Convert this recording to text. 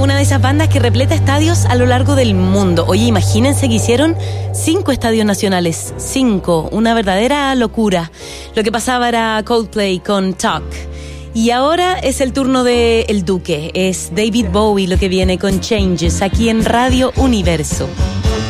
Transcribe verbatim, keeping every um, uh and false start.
Una de esas bandas que repleta estadios a lo largo del mundo. Oye, imagínense que hicieron cinco estadios nacionales. Cinco. Una verdadera locura. Lo que pasaba era Coldplay con Talk. Y ahora es el turno de El Duque. Es David Bowie lo que viene con Changes aquí en Radio Universo.